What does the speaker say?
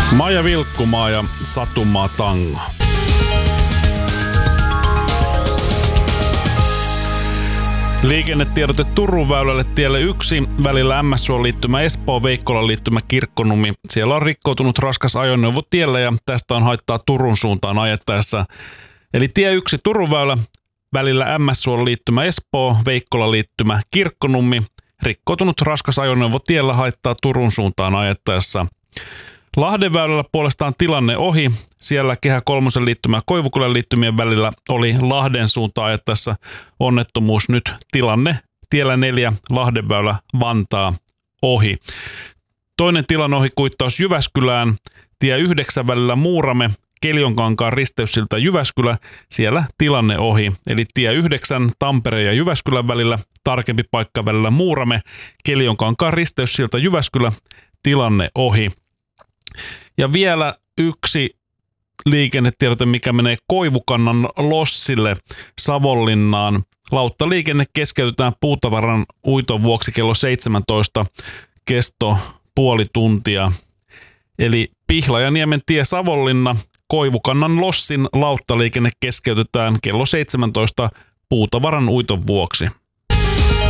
Maija Vilkkumaa ja Satumaa Tango. Liikennetiedote Turun väylälle tielle 1 välillä MSU:n liittymä Espoo-Veikkolan liittymä Kirkkonummi. Siellä on rikkoutunut raskas ajoneuvo tiellä ja tästä on haittaa Turun suuntaan ajettaessa. Eli tie 1 Turun väylä välillä MSU:n liittymä Espoo, Veikkolan liittymä Kirkkonummi. Rikkoutunut raskas ajoneuvo tiellä haittaa Turun suuntaan ajettaessa. Lahden väylällä puolestaan tilanne ohi. Siellä Kehä 3 liittymä ja Koivukylän liittymien välillä oli Lahden suuntaan ajettaessa onnettomuus. Nyt tilanne tiellä 4 Lahden väylä Vantaa ohi. Toinen tilanne ohi kuittaus Jyväskylään. Tie 9 välillä Muurame, Keljonkankaan risteyssilta Jyväskylä. Siellä tilanne ohi. Eli tie 9 Tampereen ja Jyväskylän välillä. Tarkempi paikka välillä Muurame, Keljonkankaan risteyssilta Jyväskylä. Tilanne ohi. Ja vielä yksi liikennetiedote, mikä menee Koivukannan lossille Savonlinnaan. Lauttaliikenne keskeytetään puutavaran uiton vuoksi kello 17, kesto puoli tuntia. Eli Pihlajaniemen tie Savonlinna, Koivukannan lossin lauttaliikenne keskeytetään kello 17 puutavaran uiton vuoksi.